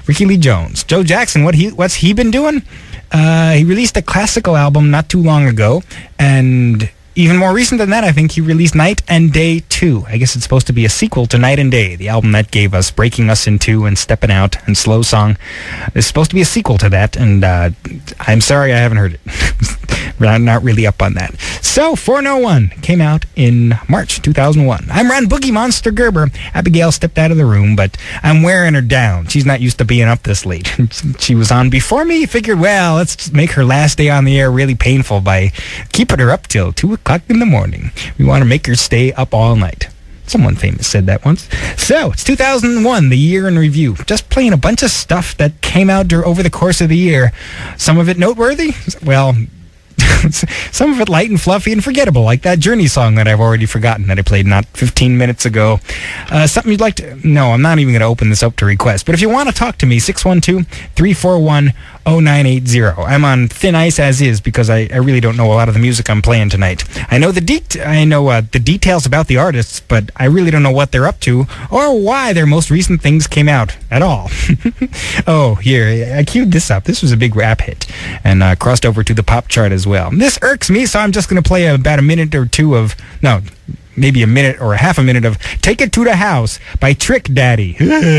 Ricky Lee Jones. Joe Jackson, what's he been doing? He released a classical album not too long ago, and even more recent than that, I think he released Night and Day 2. I guess it's supposed to be a sequel to Night and Day, the album that gave us Breaking Us in Two and Steppin' Out and Slow Song. It's supposed to be a sequel to that, and I'm sorry I haven't heard it. I'm not really up on that. So, 401 came out in March 2001. I'm Ron Boogie Monster Gerber. Abigail stepped out of the room, but I'm wearing her down. She's not used to being up this late. She was on before me. Figured, well, let's just make her last day on the air really painful by keeping her up till 2 o'clock in the morning. We want to make her stay up all night. Someone famous said that once. So, it's 2001, the year in review. Just playing a bunch of stuff that came out over the course of the year. Some of it noteworthy. Well, some of it light and fluffy and forgettable, like that Journey song that I've already forgotten that I played not 15 minutes ago. Something you'd like to... No, I'm not even going to open this up to request. But if you want to talk to me, 612-341-0980. I'm on thin ice as is because I really don't know a lot of the music I'm playing tonight. I know the details about the artists, but I really don't know what they're up to or why their most recent things came out at all. Oh, here, I queued this up. This was a big rap hit and crossed over to the pop chart as well. This irks me, so I'm just going to play about a minute or two of... No, maybe a minute or a half a minute of Take It to the House by Trick Daddy.